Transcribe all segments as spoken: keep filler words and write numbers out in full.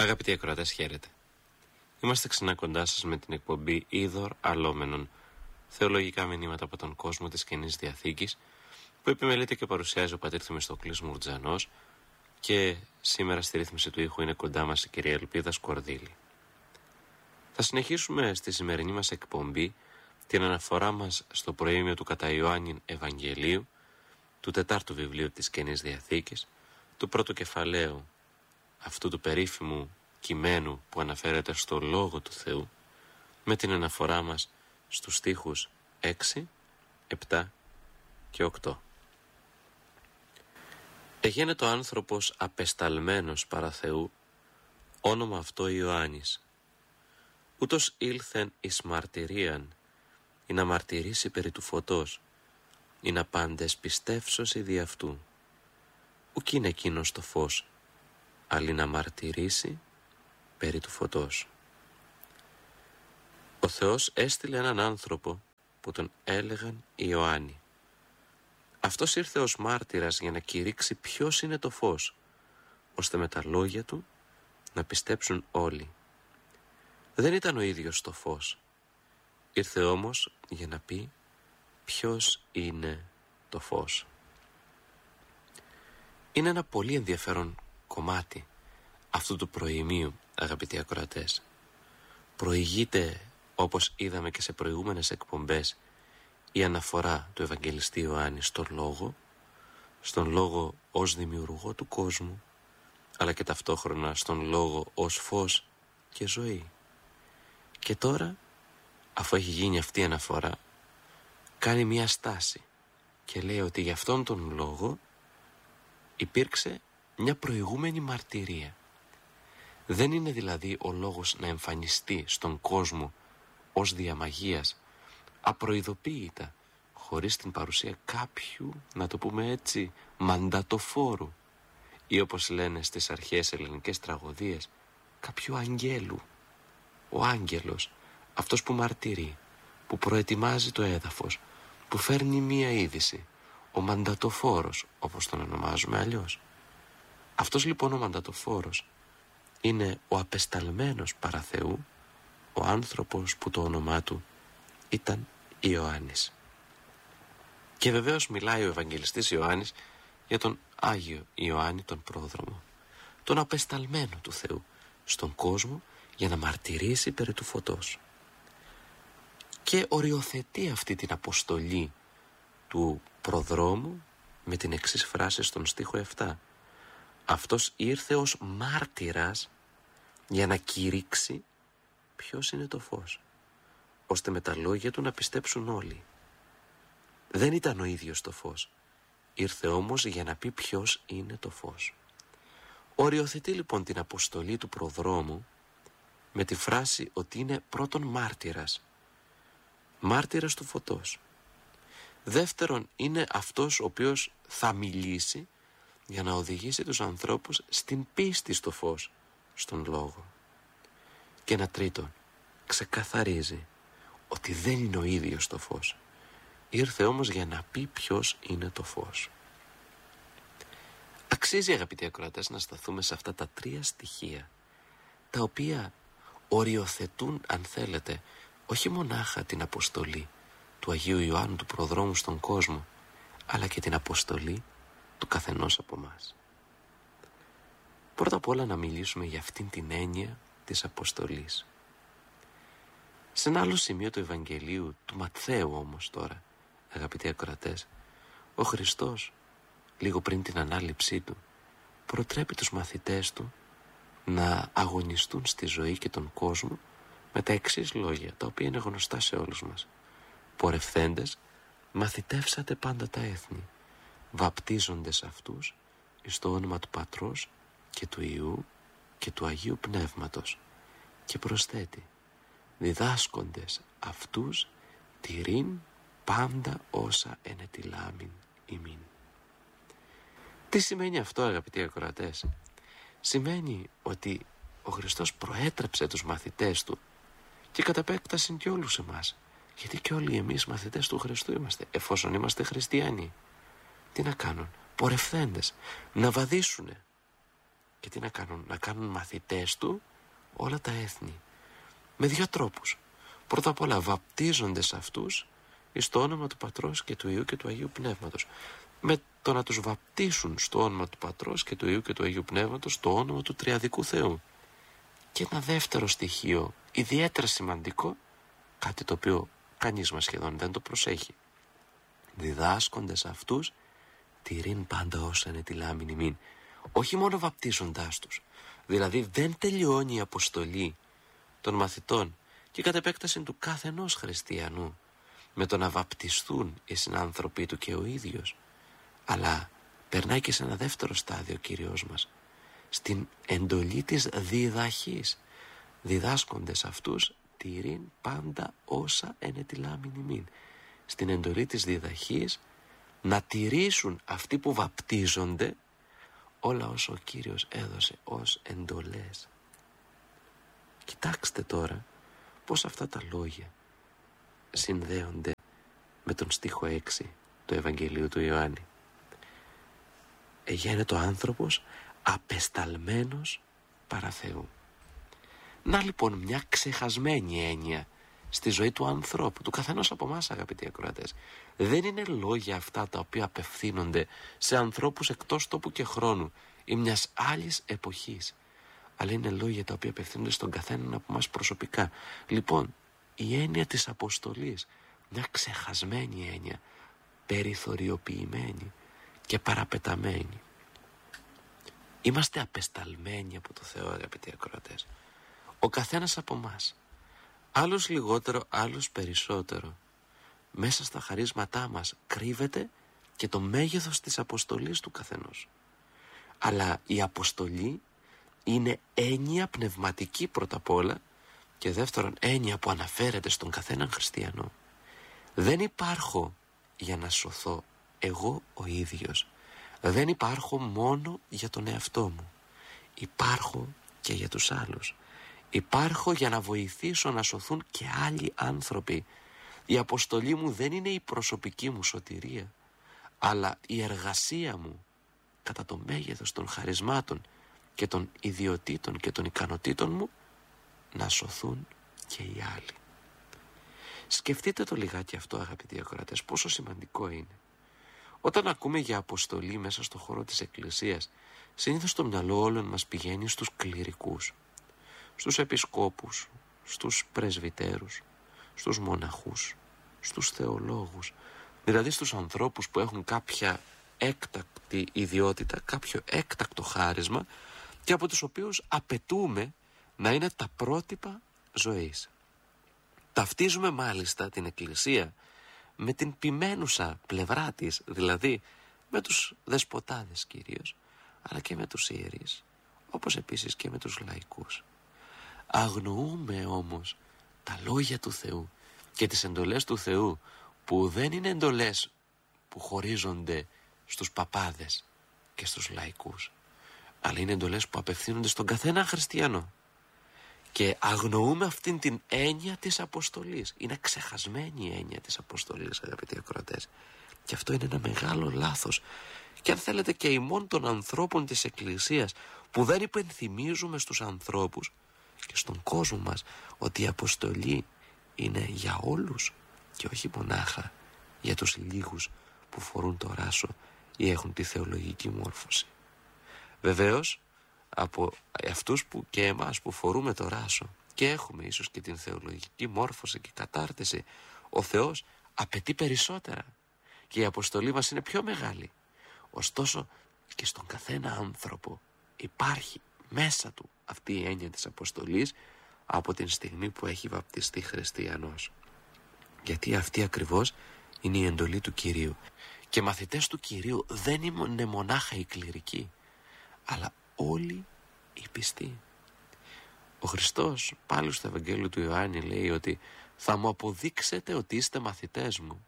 Αγαπητοί ακροατές, χαίρετε. Είμαστε ξανά κοντά σας με την εκπομπή Είδωρ Αλόμενον, θεολογικά μηνύματα από τον κόσμο της Καινής Διαθήκης, που επιμελείται και παρουσιάζει ο πατήρ Θεμιστοκλής Μουρτζανός, και σήμερα στη ρύθμιση του ήχου είναι κοντά μας η κυρία Ελπίδα Σκορδίλη. Θα συνεχίσουμε στη σημερινή μας εκπομπή την αναφορά μας στο προήμιο του κατά Ιωάννην Ευαγγελίου, του τετάρτου βιβλίου της Καινής Διαθήκης, του πρώτου κεφαλαίου αυτού του περίφημου κειμένου που αναφέρεται στο Λόγο του Θεού, με την αναφορά μας στους στίχους έξι, επτά και οκτώ. Εγένετο άνθρωπος απεσταλμένος παρά Θεού, όνομα αυτό Ιωάννης. Ούτως ήλθεν εις μαρτυρίαν, ή να μαρτυρήσει περί του φωτός, ή να πάντες πιστεύσωσι δι' αυτού. Ουκ είναι εκείνος το φως, αλλή να μαρτυρήσει περί του φωτός. Ο Θεός έστειλε έναν άνθρωπο που τον έλεγαν Ιωάννη. Αυτός ήρθε ως μάρτυρας για να κηρύξει ποιος είναι το φως, ώστε με τα λόγια του να πιστέψουν όλοι. Δεν ήταν ο ίδιος το φως. Ήρθε όμως για να πει ποιος είναι το φως. Είναι ένα πολύ ενδιαφέρον κομμάτι αυτού του προημίου, αγαπητοί ακροατές. Προηγείται, όπως είδαμε και σε προηγούμενες εκπομπές, η αναφορά του Ευαγγελιστή Ιωάννη στον Λόγο, στον Λόγο ως δημιουργό του κόσμου, αλλά και ταυτόχρονα στον Λόγο ως φως και ζωή. Και τώρα, αφού έχει γίνει αυτή η αναφορά, κάνει μια στάση και λέει ότι για αυτόν τον Λόγο υπήρξε μια προηγούμενη μαρτυρία. Δεν είναι δηλαδή ο Λόγος να εμφανιστεί στον κόσμο ως διαμαγείας, απροειδοποίητα, χωρίς την παρουσία κάποιου, να το πούμε έτσι, μαντατοφόρου, ή όπως λένε στις αρχαίες ελληνικές τραγωδίες, κάποιου αγγέλου. Ο άγγελος, αυτός που μαρτυρεί, που προετοιμάζει το έδαφος, που φέρνει μία είδηση, ο μαντατοφόρος, όπως τον ονομάζουμε αλλιώς. Αυτός λοιπόν ο μαντατοφόρος είναι ο απεσταλμένος παρά Θεού, ο άνθρωπος που το όνομά του ήταν Ιωάννης. Και βεβαίως μιλάει ο Ευαγγελιστής Ιωάννης για τον Άγιο Ιωάννη τον Πρόδρομο, τον απεσταλμένο του Θεού στον κόσμο για να μαρτυρήσει περί του φωτός. Και οριοθετεί αυτή την αποστολή του προδρόμου με την εξής φράση στον στίχο επτά. Αυτός ήρθε ως μάρτυρας για να κηρύξει ποιος είναι το φως, ώστε με τα λόγια του να πιστέψουν όλοι. Δεν ήταν ο ίδιος το φως, ήρθε όμως για να πει ποιος είναι το φως. Οριοθετεί λοιπόν την αποστολή του προδρόμου με τη φράση ότι είναι πρώτον μάρτυρας, μάρτυρας του φωτός. Δεύτερον, είναι αυτός ο οποίος θα μιλήσει για να οδηγήσει τους ανθρώπους στην πίστη στο φως, στον Λόγο. Και ένα τρίτον, ξεκαθαρίζει ότι δεν είναι ο ίδιος το φως. Ήρθε όμως για να πει ποιος είναι το φως. Αξίζει, αγαπητοί ακροατές, να σταθούμε σε αυτά τα τρία στοιχεία, τα οποία οριοθετούν, αν θέλετε, όχι μονάχα την αποστολή του Αγίου Ιωάννου του Προδρόμου στον κόσμο, αλλά και την αποστολή του καθενός από μας. Πρώτα απ' όλα να μιλήσουμε για αυτήν την έννοια της αποστολής. Σε ένα άλλο σημείο του Ευαγγελίου του Ματθαίου όμως τώρα, αγαπητοί ακροατές, ο Χριστός λίγο πριν την ανάληψή του προτρέπει τους μαθητές του να αγωνιστούν στη ζωή και τον κόσμο με τα εξής λόγια, τα οποία είναι γνωστά σε όλους μας. Πορευθέντες, μαθητεύσατε πάντα τα έθνη, βαπτίζοντες αυτούς εις το όνομα του Πατρός και του Υιού και του Αγίου Πνεύματος. Και προσθέτει, διδάσκοντες αυτούς τηρήν πάντα όσα ενετιλάμην ημίν. Τι σημαίνει αυτό, αγαπητοί ακροατές? Σημαίνει ότι ο Χριστός προέτρεψε τους μαθητές του και κατ' επέκταση και όλους εμάς, γιατί και όλοι εμείς μαθητές του Χριστού είμαστε, εφόσον είμαστε χριστιανοί. Τι να κάνουν? Πορευθέντες, να βαδίσουνε Και τι να κάνουν? Να κάνουν μαθητές του όλα τα έθνη. Με δύο τρόπους. Πρώτα απ' όλα βαπτίζονται σε αυτούς εις το όνομα του Πατρός και του Υιού και του Αγίου Πνεύματος. Με το να τους βαπτίσουν στο όνομα του Πατρός και του Υιού και του Αγίου Πνεύματος, στο όνομα του Τριαδικού Θεού. Και ένα δεύτερο στοιχείο, ιδιαίτερα σημαντικό, κάτι το οποίο κανείς μας σχεδόν δεν το προσέχει. Διδάσκονται σε αυτούς τηρήν πάντα όσα είναι τη λάμην ημίν. Όχι μόνο βαπτίζοντάς τους. Δηλαδή δεν τελειώνει η αποστολή των μαθητών και κατ' επέκταση του κάθε ενός χριστιανού με το να βαπτιστούν οι συνάνθρωποι του και ο ίδιος, αλλά περνάει και σε ένα δεύτερο στάδιο ο Κύριος μας, στην εντολή της διδαχής. Διδάσκονται σε αυτούς τηρήν πάντα όσα ενετιλάμην ημίν. Στην εντολή της διδαχής να τηρήσουν αυτοί που βαπτίζονται όλα όσα ο Κύριος έδωσε ως εντολές. Κοιτάξτε τώρα πως αυτά τα λόγια συνδέονται με τον στίχο έξι του Ευαγγελίου του Ιωάννη. Εγένετο άνθρωπος απεσταλμένος παρά Θεού. Να λοιπόν μια ξεχασμένη έννοια στη ζωή του ανθρώπου, του καθενός από εμάς, αγαπητοί ακροατές. Δεν είναι λόγια αυτά τα οποία απευθύνονται σε ανθρώπους εκτός τόπου και χρόνου ή μιας άλλης εποχής, αλλά είναι λόγια τα οποία απευθύνονται στον καθέναν από εμάς προσωπικά. Λοιπόν, η έννοια της αποστολής, μια ξεχασμένη έννοια, περιθωριοποιημένη και παραπεταμένη. Είμαστε απεσταλμένοι από το Θεό, αγαπητοί ακροατές. Ο καθένας από εμάς, άλλος λιγότερο, άλλος περισσότερο, μέσα στα χαρίσματά μας κρύβεται και το μέγεθος της αποστολής του καθενός. Αλλά η αποστολή είναι έννοια πνευματική πρώτα απ' όλα και δεύτερον έννοια που αναφέρεται στον καθέναν χριστιανό. Δεν υπάρχω για να σωθώ εγώ ο ίδιος. Δεν υπάρχω μόνο για τον εαυτό μου. Υπάρχω και για τους άλλους. Υπάρχω για να βοηθήσω να σωθούν και άλλοι άνθρωποι. Η αποστολή μου δεν είναι η προσωπική μου σωτηρία, αλλά η εργασία μου κατά το μέγεθος των χαρισμάτων και των ιδιωτήτων και των ικανοτήτων μου να σωθούν και οι άλλοι. Σκεφτείτε το λιγάκι αυτό, αγαπητοί ακροατές, πόσο σημαντικό είναι. Όταν ακούμε για αποστολή μέσα στο χώρο της Εκκλησίας, συνήθως το μυαλό όλων μας πηγαίνει στους κληρικούς, στους επισκόπους, στους πρεσβυτέρους, στους μοναχούς, στους θεολόγους, δηλαδή στους ανθρώπους που έχουν κάποια έκτακτη ιδιότητα, κάποιο έκτακτο χάρισμα και από τους οποίους απαιτούμε να είναι τα πρότυπα ζωής. Ταυτίζουμε μάλιστα την Εκκλησία με την ποιμένουσα πλευρά της, δηλαδή με τους δεσποτάδες κυρίως, αλλά και με τους ιερείς, όπως επίσης και με τους λαϊκούς. Αγνοούμε όμως τα λόγια του Θεού και τις εντολές του Θεού, που δεν είναι εντολές που χωρίζονται στους παπάδες και στους λαϊκούς, αλλά είναι εντολές που απευθύνονται στον καθένα χριστιανό. Και αγνοούμε αυτήν την έννοια της αποστολής. Είναι ξεχασμένη η έννοια της αποστολής, αγαπητοί ακροατές. Και αυτό είναι ένα μεγάλο λάθος. Και αν θέλετε και ημών των ανθρώπων της Εκκλησίας, που δεν υπενθυμίζουμε στους ανθρώπους και στον κόσμο μας ότι η αποστολή είναι για όλους και όχι μονάχα για τους λίγους που φορούν το ράσο ή έχουν τη θεολογική μόρφωση. Βεβαίως, από αυτούς που και εμάς που φορούμε το ράσο και έχουμε ίσως και την θεολογική μόρφωση και κατάρτιση, ο Θεός απαιτεί περισσότερα και η αποστολή μας είναι πιο μεγάλη. Ωστόσο και στον καθένα άνθρωπο υπάρχει μέσα του αυτή η έννοια της αποστολής από την στιγμή που έχει βαπτιστεί χριστιανός. Γιατί αυτή ακριβώς είναι η εντολή του Κυρίου. Και μαθητές του Κυρίου δεν είναι μονάχα οι κληρικοί, αλλά όλοι οι πιστοί. Ο Χριστός πάλι στο Ευαγγέλιο του Ιωάννη λέει ότι θα μου αποδείξετε ότι είστε μαθητές μου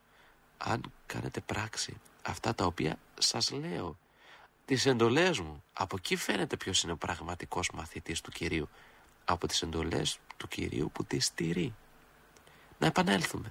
αν κάνετε πράξη αυτά τα οποία σας λέω, τις εντολές μου. Από εκεί φαίνεται ποιος είναι ο πραγματικός μαθητής του Κυρίου, από τις εντολές του Κυρίου που τις στηρεί. Να επανέλθουμε.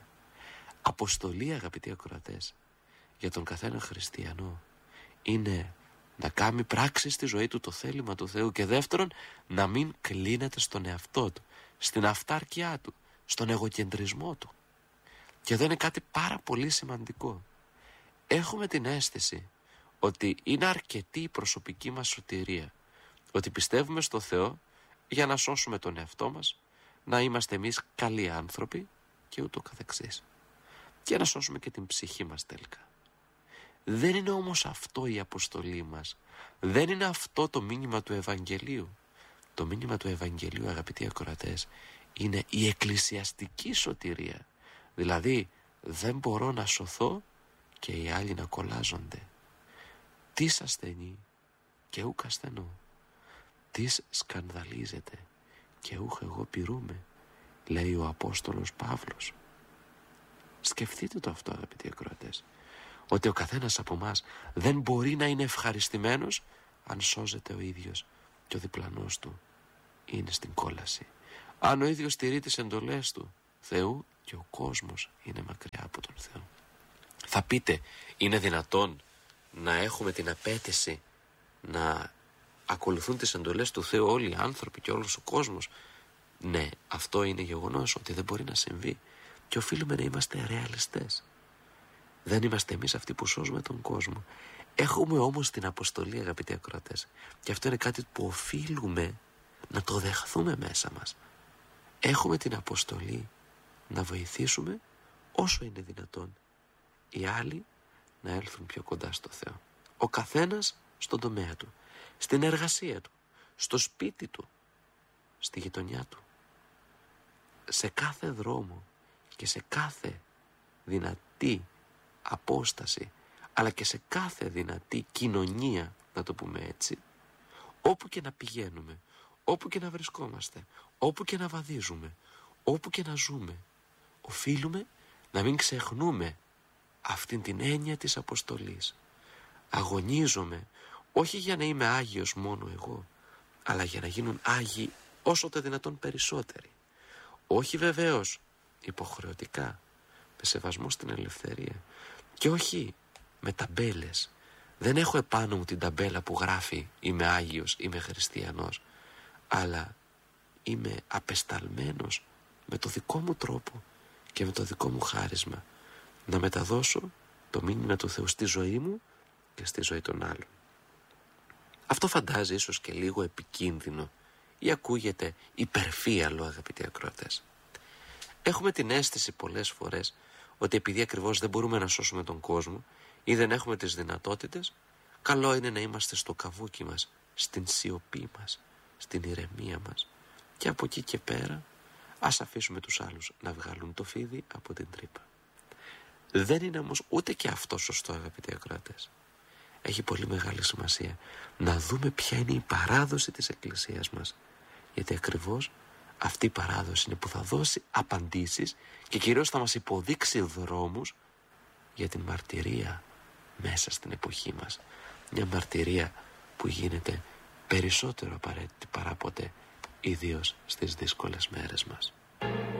Αποστολή, αγαπητοί ακροατές, για τον καθένα χριστιανό είναι να κάνει πράξη στη ζωή του το θέλημα του Θεού, και δεύτερον να μην κλείνεται στον εαυτό του, στην αυτάρκειά του, στον εγωκεντρισμό του. Και εδώ είναι κάτι πάρα πολύ σημαντικό. Έχουμε την αίσθηση ότι είναι αρκετή η προσωπική μας σωτηρία, ότι πιστεύουμε στο Θεό για να σώσουμε τον εαυτό μας, να είμαστε εμείς καλοί άνθρωποι και ούτω καθεξής, και να σώσουμε και την ψυχή μας τελικά. Δεν είναι όμως αυτό η αποστολή μας. Δεν είναι αυτό το μήνυμα του Ευαγγελίου. Το μήνυμα του Ευαγγελίου, αγαπητοί ακροατές, είναι η εκκλησιαστική σωτηρία. Δηλαδή δεν μπορώ να σωθώ και οι άλλοι να κολλάζονται. Τις ασθενεί και ούκ ασθενώ, τις σκανδαλίζεται και ούχ εγώ πειρούμε, λέει ο Απόστολος Παύλος. Σκεφτείτε το αυτό, αγαπητοί ακροατές, ότι ο καθένας από μας δεν μπορεί να είναι ευχαριστημένος αν σώζεται ο ίδιος και ο διπλανός του είναι στην κόλαση. Αν ο ίδιος τηρεί τις εντολές του Θεού και ο κόσμος είναι μακριά από τον Θεό. Θα πείτε, είναι δυνατόν να έχουμε την απέτηση να ακολουθούν τις εντολές του Θεού όλοι οι άνθρωποι και όλος ο κόσμος? Ναι, αυτό είναι γεγονός ότι δεν μπορεί να συμβεί, και οφείλουμε να είμαστε ρεαλιστές. Δεν είμαστε εμείς αυτοί που σώζουμε τον κόσμο. Έχουμε όμως την αποστολή, αγαπητοί ακροατές, και αυτό είναι κάτι που οφείλουμε να το δεχθούμε μέσα μας. Έχουμε την αποστολή να βοηθήσουμε όσο είναι δυνατόν οι άλλοι να έλθουν πιο κοντά στο Θεό. Ο καθένας στον τομέα του, στην εργασία του, στο σπίτι του, στη γειτονιά του, σε κάθε δρόμο και σε κάθε δυνατή απόσταση, αλλά και σε κάθε δυνατή κοινωνία, να το πούμε έτσι, όπου και να πηγαίνουμε, όπου και να βρισκόμαστε, όπου και να βαδίζουμε, όπου και να ζούμε, οφείλουμε να μην ξεχνούμε αυτήν την έννοια της αποστολής. Αγωνίζομαι όχι για να είμαι Άγιος μόνο εγώ, αλλά για να γίνουν Άγιοι όσο το δυνατόν περισσότεροι. Όχι βεβαίως υποχρεωτικά, με σεβασμό στην ελευθερία, και όχι με ταμπέλες. Δεν έχω επάνω μου την ταμπέλα που γράφει είμαι Άγιος, είμαι Χριστιανός, αλλά είμαι απεσταλμένος με το δικό μου τρόπο και με το δικό μου χάρισμα να μεταδώσω το μήνυμα του Θεού στη ζωή μου και στη ζωή των άλλων. Αυτό φαντάζει ίσως και λίγο επικίνδυνο ή ακούγεται υπερφύαλο, αγαπητοί ακροατές. Έχουμε την αίσθηση πολλές φορές ότι επειδή ακριβώς δεν μπορούμε να σώσουμε τον κόσμο ή δεν έχουμε τις δυνατότητες, καλό είναι να είμαστε στο καβούκι μας, στην σιωπή μας, στην ηρεμία μας, και από εκεί και πέρα ας αφήσουμε τους άλλους να βγάλουν το φίδι από την τρύπα. Δεν είναι όμως ούτε και αυτό σωστό, αγαπητοί ακροατές. Έχει πολύ μεγάλη σημασία να δούμε ποια είναι η παράδοση της Εκκλησίας μας, γιατί ακριβώς αυτή η παράδοση είναι που θα δώσει απαντήσεις και κυρίως θα μας υποδείξει δρόμους για την μαρτυρία μέσα στην εποχή μας. Μια μαρτυρία που γίνεται περισσότερο απαραίτητη παρά ποτέ, ιδίως στις δύσκολες μέρες μας.